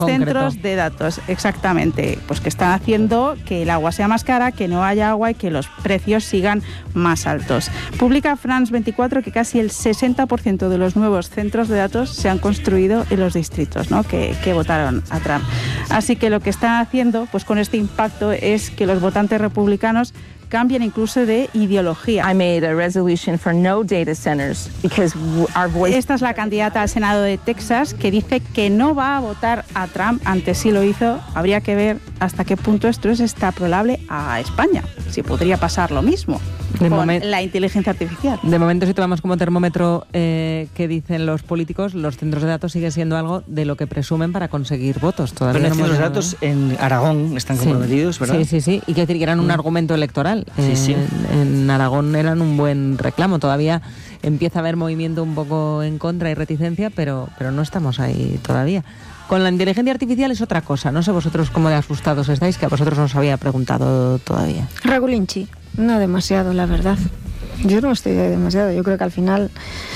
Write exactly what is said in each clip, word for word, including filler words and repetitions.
centros de datos, exactamente, pues que están haciendo que el agua sea más cara, que no haya agua y que los precios sigan más altos. Publica France veinticuatro que casi el sesenta por ciento de los nuevos centros de datos se han construido en los distritos, ¿no?, que, que votaron a Trump. Así que lo que están haciendo, pues con este impacto, es que los votantes republicanos cambian incluso de ideología. I made a resolution for no data centers because our voice... Esta es la candidata al Senado de Texas que dice que no va a votar a Trump, antes sí lo hizo. Habría que ver hasta qué punto esto es extrapolable a España, si podría pasar lo mismo de con moment... la inteligencia artificial. De momento, si tomamos como termómetro eh, que dicen los políticos, los centros de datos siguen siendo algo de lo que presumen para conseguir votos. Todavía Bueno, no los datos en Aragón están sí. comprometidos, ¿verdad? Sí, sí, sí, y que decir que eran un mm. argumento electoral. Sí, sí. En, en Aragón eran un buen reclamo. Todavía empieza a haber movimiento un poco en contra y reticencia, pero, pero no estamos ahí todavía. Con la inteligencia artificial es otra cosa. No sé vosotros cómo de asustados estáis, que a vosotros no os había preguntado todavía. Regulinchi, no demasiado, la verdad. Yo no estoy demasiado. Yo creo que al final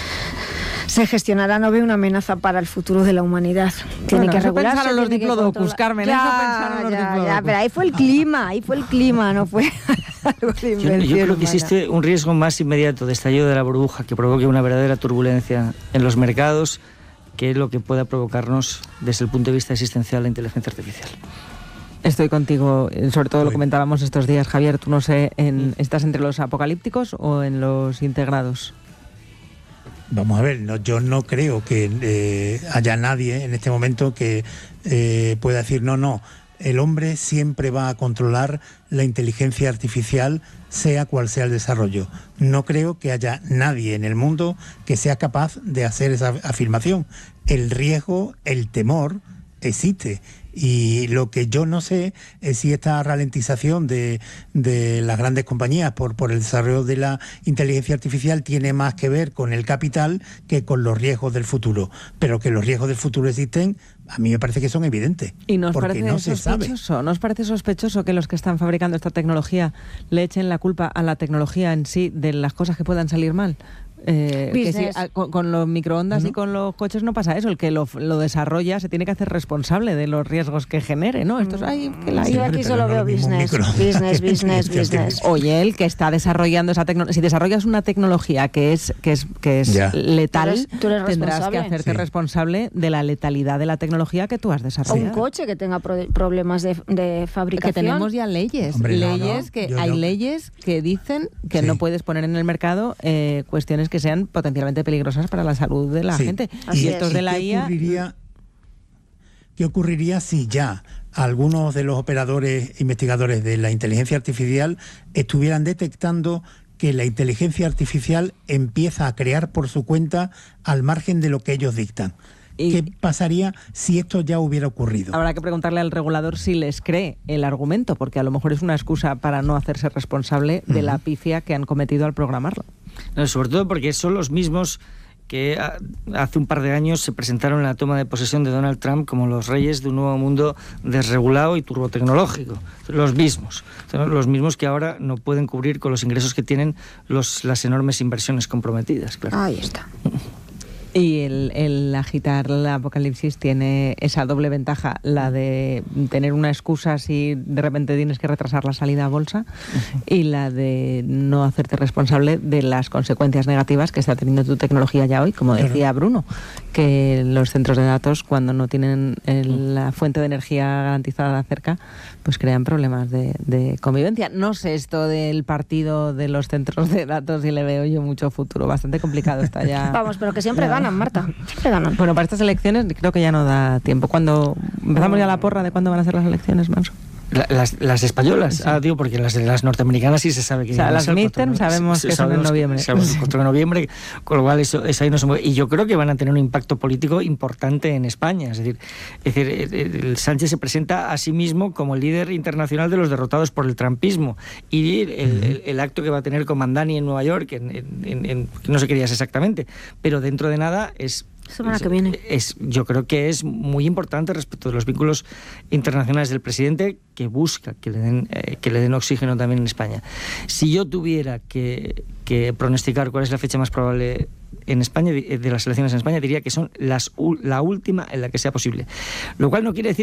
se gestionará, no veo una amenaza para el futuro de la humanidad. Tiene bueno, que eso regularse. pensaron los diplodocus, Carmen. Ya, eso pensaron los ya, diplodocus. ya, pero ahí fue el clima, ahí fue el clima, no fue algo de Yo, yo creo humana. que existe un riesgo más inmediato de estallido de la burbuja que provoque una verdadera turbulencia en los mercados, que es lo que pueda provocarnos desde el punto de vista existencial la inteligencia artificial. Estoy contigo, sobre todo lo comentábamos estos días, Javier. Tú no sé, en, ¿estás entre los apocalípticos o en los integrados? Vamos a ver, no, yo no creo que eh, haya nadie en este momento que eh, pueda decir no, no, el hombre siempre va a controlar la inteligencia artificial, sea cual sea el desarrollo. No creo que haya nadie en el mundo que sea capaz de hacer esa afirmación. El riesgo, el temor existe. Y lo que yo no sé es si esta ralentización de, de las grandes compañías por, por el desarrollo de la inteligencia artificial tiene más que ver con el capital que con los riesgos del futuro. Pero que los riesgos del futuro existen, a mí me parece que son evidentes. ¿Y nos porque parece no se sospechoso? sabe. ¿Nos parece sospechoso que los que están fabricando esta tecnología le echen la culpa a la tecnología en sí de las cosas que puedan salir mal? Eh, que si, a, con, con los microondas ¿no? y con los coches no pasa eso. El que lo, lo desarrolla se tiene que hacer responsable de los riesgos que genere, ¿no? Esto es ahí que la Yo aquí solo veo business, business, business, business. Oye, el que está desarrollando esa tecnología, si desarrollas una tecnología que es que es que es ya. letal, ¿Tú eres, tú eres tendrás que hacerte sí. responsable de la letalidad de la tecnología que tú has desarrollado. O un coche que tenga pro- problemas de, de fabricación. Que tenemos ya leyes, Hombre, leyes no, no, que yo hay no. leyes que dicen que sí. no puedes poner en el mercado eh, cuestiones que sean potencialmente peligrosas para la salud de la sí. gente. Así y estos es. de la ¿Qué I A... ocurriría, ¿Qué ocurriría si ya algunos de los operadores investigadores de la inteligencia artificial estuvieran detectando que la inteligencia artificial empieza a crear por su cuenta al margen de lo que ellos dictan? Y ¿qué pasaría si esto ya hubiera ocurrido? Habrá que preguntarle al regulador si les cree el argumento, porque a lo mejor es una excusa para no hacerse responsable de uh-huh. la pifia que han cometido al programarlo. No, sobre todo porque son los mismos que hace un par de años se presentaron en la toma de posesión de Donald Trump como los reyes de un nuevo mundo desregulado y turbotecnológico. Los mismos. Los mismos que ahora no pueden cubrir con los ingresos que tienen los, las enormes inversiones comprometidas. Claro. Ahí está. Y el, el agitar el apocalipsis tiene esa doble ventaja, la de tener una excusa si de repente tienes que retrasar la salida a bolsa uh-huh. y la de no hacerte responsable de las consecuencias negativas que está teniendo tu tecnología ya hoy, como decía Bruno, que los centros de datos cuando no tienen el, la fuente de energía garantizada cerca, pues crean problemas de, de convivencia. No sé esto del partido de los centros de datos y le veo yo mucho futuro, bastante complicado está ya. Vamos, pero que siempre ganan, Marta, siempre ganan. Bueno, para estas elecciones creo que ya no da tiempo. Cuando empezamos ya la porra de cuándo van a ser las elecciones, Manso. La, las, las españolas, sí. ah, digo, porque las, las norteamericanas sí se sabe que... O sea, las midterm sabemos que son en noviembre. Sabemos el cuatro de noviembre, con lo cual eso, eso ahí no se mueve. Y yo creo que van a tener un impacto político importante en España. Es decir, es decir el Sánchez se presenta a sí mismo como el líder internacional de los derrotados por el trumpismo. Y el, el, el acto que va a tener con Mandani en Nueva York, en, en, en, no sé qué días exactamente, pero dentro de nada es... Semana que viene. Es, yo creo que es muy importante respecto de los vínculos internacionales del presidente, que busca que le den, eh, que le den oxígeno también en España. Si yo tuviera que, que pronosticar cuál es la fecha más probable en España, de, de las elecciones en España, diría que son las la última en la que sea posible. Lo cual no quiere decir